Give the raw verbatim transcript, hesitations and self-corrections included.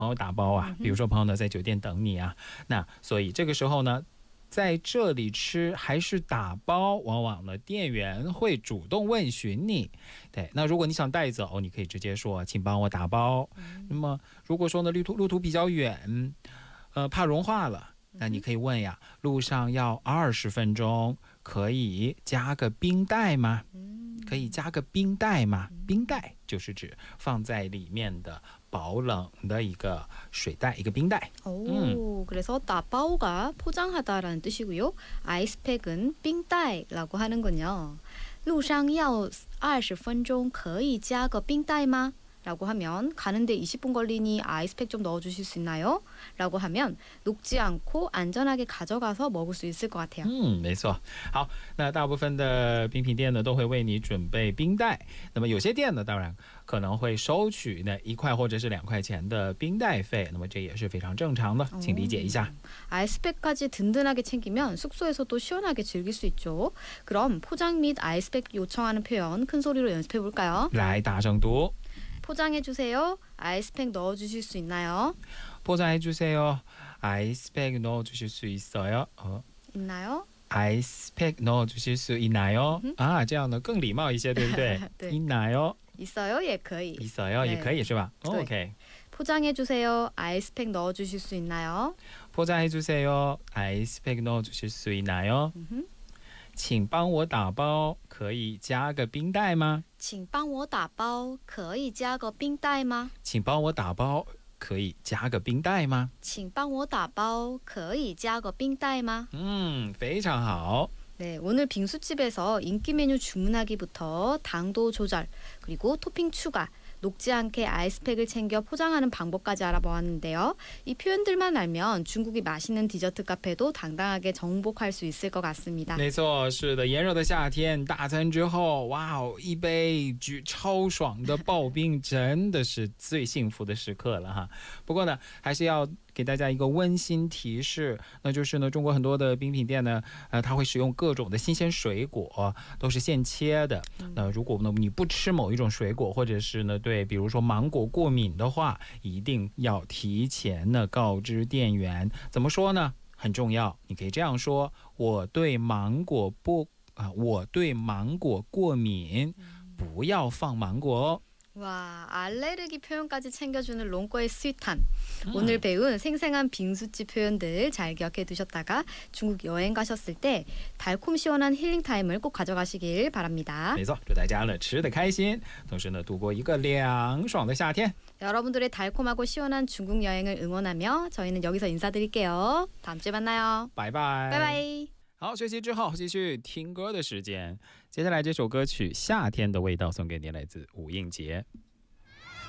朋友打包啊，比如说朋友呢在酒店等你啊，那所以这个时候呢，在这里吃还是打包，往往呢店员会主动问询你。对，那如果你想带走，你可以直接说请帮我打包。那么如果说呢路途路途比较远，呃怕融化了，那你可以问呀，路上要二十分钟，可以加个冰袋吗？可以加个冰袋吗？冰袋就是指放在里面的保冷的一个水袋，一个冰袋。 오, 그래서 따바오가 포장하다라는 뜻이고요. 아이스팩은 빙다이라고 하는군요. 路上要二十分钟可以加个冰袋吗? 라고 하면 가는데 이십 분 걸리니 아이스팩 좀 넣어주실 수 있나요? 라고 하면 녹지 않고 안전하게 가져가서 먹을 수 있을 것 같아요. 嗯，没错。好，那大部分的冰品店呢都会为你准备冰袋，那么有些店呢当然可能会收取那一块或者是两块钱的冰袋费，那么这也是非常正常的，请理解一下。 아이스팩까지 든든하게 챙기면 숙소에서도 시원하게 즐길 수 있죠. 그럼 포장 및 아이스팩 요청하는 표현 큰 소리로 연습해 볼까요? 来，大声读。 포장해주세요. 아이스팩 넣어주실 수 있나요? 포장해주세요. 아이스팩 넣어주실 수 있어요? 어. 있나요? 아이스팩 넣어주실 수 있나요? 아, 这样呢更礼貌一些，对不对？ 네. 있나요? 있어요,也可以. 있어요, 네. 也可以是吧？ 네. OK. 포장해주세요. 아이스팩 넣어주실 수 있나요? 포장해주세요. 아이스팩 넣어주실 수 있나요? 请帮我打包，可以加个冰袋吗？ 请帮我打包，可以加个冰袋吗？ 请帮我打包，可以加个冰袋吗？ 请帮我打包，可以加个冰袋吗？ 음, 非常好。 네, 오늘 빙수집에서 인기 메뉴 주문하기부터 당도 조절, 그리고 토핑 추가, 녹지 않게 아이스팩을 챙겨 포장하는 방법까지 알아보았는데요. 이 표현들만 알면 중국이 맛있는 디저트 카페도 당당하게 정복할 수 있을 것 같습니다. 没错，是的，炎热的夏天，大餐之后，哇哦，一杯巨超爽的刨冰，真的是最幸福的时刻了哈。不过呢，还是要给大家一个温馨提示，那就是呢，中国很多的冰品店呢，呃，它会使用各种的新鲜水果，都是现切的。那如果呢你不吃某一种水果，或者是呢对比如说芒果过敏的话，一定要提前呢告知店员。怎么说呢？很重要，你可以这样说：我对芒果不啊、呃，我对芒果过敏，不要放芒果哦。 와, 알레르기 표현까지 챙겨주는 롱꺼의 스윗함. 음. 오늘 배운 생생한 빙수집 표현들 잘 기억해 두셨다가 중국 여행 가셨을 때 달콤 시원한 힐링 타임을 꼭 가져가시길 바랍니다. 没错，祝大家呢吃得开心，同时呢度过一个凉爽的夏天。 여러분들의 달콤하고 시원한 중국 여행을 응원하며 저희는 여기서 인사드릴게요. 다음 주에 만나요. 拜拜， 拜拜。 好，学习之后继续听歌的时间。接下来这首歌曲《夏天的味道》送给你，来自吴映洁。